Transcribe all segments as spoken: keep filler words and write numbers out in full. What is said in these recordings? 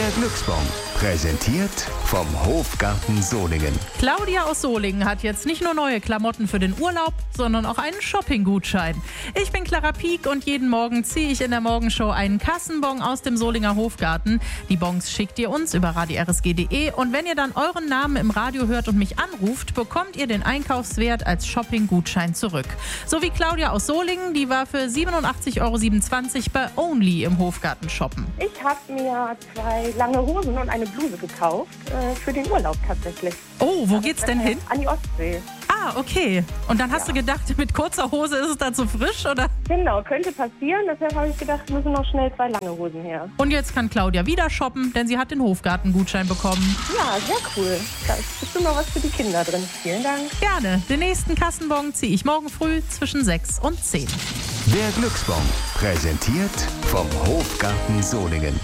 Der Glücksbon, präsentiert vom Hofgarten Solingen. Claudia aus Solingen hat jetzt nicht nur neue Klamotten für den Urlaub, sondern auch einen Shopping-Gutschein. Ich bin Clara Pieck und jeden Morgen ziehe ich in der Morgenshow einen Kassenbon aus dem Solinger Hofgarten. Die Bons schickt ihr uns über radio r s g punkt d e und wenn ihr dann euren Namen im Radio hört und mich anruft, bekommt ihr den Einkaufswert als Shopping-Gutschein zurück. So wie Claudia aus Solingen, die war für siebenundachtzig Euro siebenundzwanzig bei Only im Hofgarten shoppen. Ich habe mir zwei lange Hosen und eine Bluse gekauft, äh, für den Urlaub tatsächlich. Oh, wo geht's denn hin? An die Ostsee. Ah, okay. Und dann hast Ja. du gedacht, mit kurzer Hose ist es da zu frisch, oder? Genau, könnte passieren. Deshalb habe ich gedacht, müssen noch schnell zwei lange Hosen her. Und jetzt kann Claudia wieder shoppen, denn sie hat den Hofgarten-Gutschein bekommen. Ja, sehr cool. Da ist bestimmt noch was für die Kinder drin. Vielen Dank. Gerne. Den nächsten Kassenbon ziehe ich morgen früh zwischen sechs und zehn. Der Glücksbon, präsentiert vom Hofgarten Solingen.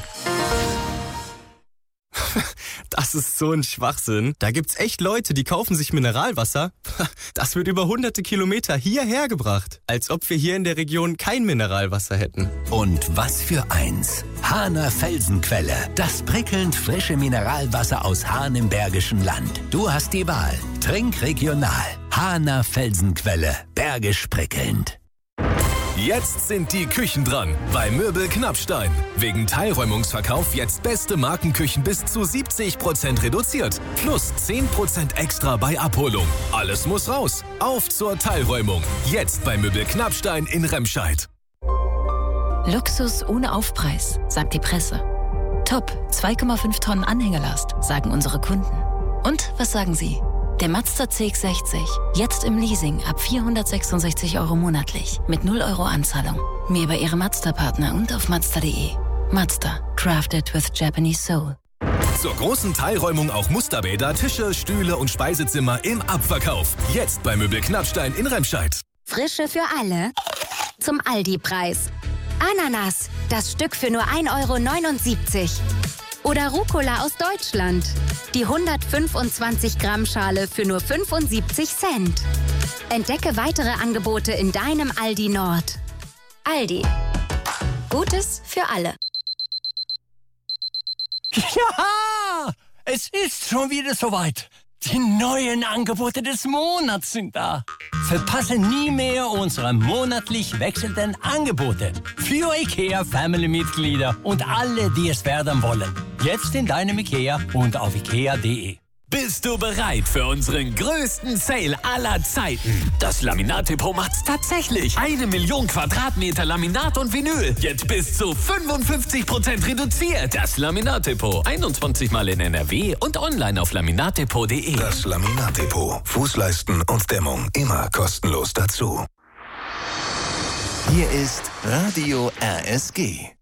Das ist so ein Schwachsinn. Da gibt's echt Leute, die kaufen sich Mineralwasser. Das wird über hunderte Kilometer hierher gebracht. Als ob wir hier in der Region kein Mineralwasser hätten. Und was für eins. Hahner Felsenquelle. Das prickelnd frische Mineralwasser aus Hahn im Bergischen Land. Du hast die Wahl. Trink regional. Hahner Felsenquelle. Bergisch prickelnd. Jetzt sind die Küchen dran bei Möbel Knappstein. Wegen Teilräumungsverkauf jetzt beste Markenküchen bis zu siebzig Prozent reduziert. Plus zehn Prozent extra bei Abholung. Alles muss raus. Auf zur Teilräumung. Jetzt bei Möbel Knappstein in Remscheid. Luxus ohne Aufpreis, sagt die Presse. Top, zwei Komma fünf Tonnen Anhängelast, sagen unsere Kunden. Und was sagen Sie? Der Mazda C X sechzig, jetzt im Leasing ab vierhundertsechsundsechzig Euro monatlich mit null Euro Anzahlung. Mehr bei Ihrem Mazda-Partner und auf mazda punkt de. Mazda, crafted with Japanese soul. Zur großen Teilräumung auch Musterbäder, Tische, Stühle und Speisezimmer im Abverkauf. Jetzt bei Möbel Knappstein in Remscheid. Frische für alle zum Aldi-Preis. Ananas, das Stück für nur ein Euro neunundsiebzig. Oder Rucola aus Deutschland. Die hundertfünfundzwanzig Gramm Schale für nur fünfundsiebzig Cent. Entdecke weitere Angebote in deinem Aldi Nord. Aldi. Gutes für alle. Ja, es ist schon wieder soweit. Die neuen Angebote des Monats sind da. Verpasse nie mehr unsere monatlich wechselnden Angebote. Für IKEA-Family-Mitglieder und alle, die es werden wollen. Jetzt in deinem IKEA und auf ikea punkt de. Bist du bereit für unseren größten Sale aller Zeiten? Das Laminat-Depot macht's tatsächlich. Eine Million Quadratmeter Laminat und Vinyl. Jetzt bis zu fünfundfünfzig Prozent reduziert. Das Laminat-Depot. einundzwanzig Mal in N R W und online auf laminatdepot punkt de. Das Laminat-Depot. Fußleisten und Dämmung immer kostenlos dazu. Hier ist Radio R S G.